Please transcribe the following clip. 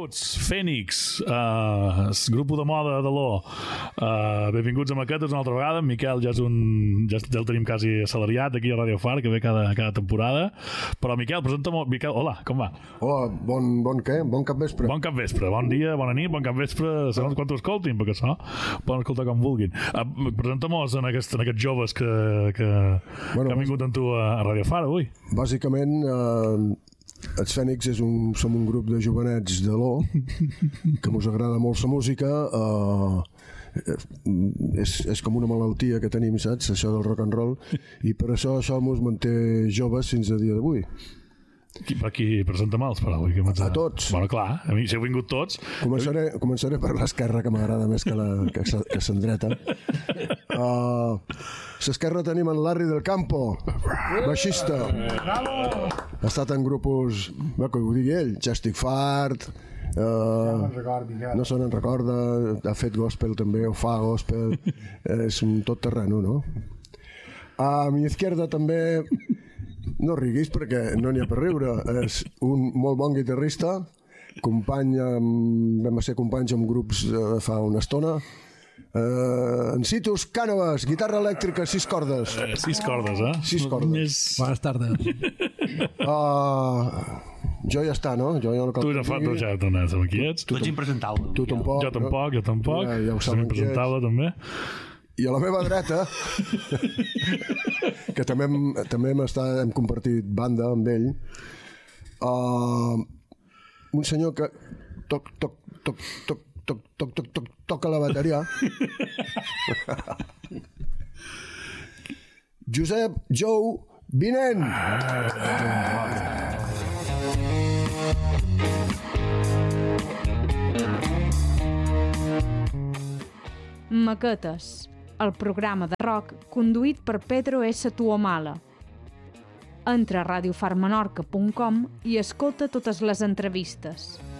benvinguts, Fènix, grup de moda de l'O. Benvinguts a Maquetes una altra vegada. En Miquel ja el tenim quasi assalariat aquí a Radio Far, que ve cada temporada. Però Miquel, presenta-m'ho. Miquel, hola, com va? Hola, bon què? Bon capvespre. Bon capvespre, bon dia, bona nit, bon capvespre, segons quan t'ho escoltin, perquè això poden escoltar com vulguin. Presenta-mos en aquests joves que han vingut amb tu a Radio Far avui. Bàsicament, els Fènix som un grup de jovenets de l'O que mos agrada molt la música. És com una malaltia que tenim, saps? Això del rock and roll, i per això mos manté joves fins a dia d'avui. Qui presenta mals per avui? A tots. Bueno, clar, a mi, si heu vingut tots... Començaré per l'esquerra, que m'agrada més que l'endreta. L'esquerra tenim en Larry del Campo, baixista. Ha estat en grupos, que ho digui ell, Chestic Fart, no se n'en recorda, ha fet gospel també, o fa gospel, és un tot terreno, no? A mi izquierda també, no riguis perquè no n'hi ha per riure, és un molt bon guitarrista, vam ser companys en grups fa una estona. En Citus Cànovas, guitarra elèctrica, 6 cordes. 6 cordes, eh? 6 cordes. Bones tardes. Jo ja està, no? Tu ja t'anes amb aquí ets. Tu ets impresentable. Tu tampoc. Jo tampoc. Ja ho saben impresentable, també. I a la meva dreta, que també hem compartit banda amb ell, un senyor que toca la bateria. Josep Jou Vinent. Maquetes, el programa de rock conduït per Pedro S. Tuomala. Entra a radiofarmenorca.com i escolta totes les entrevistes.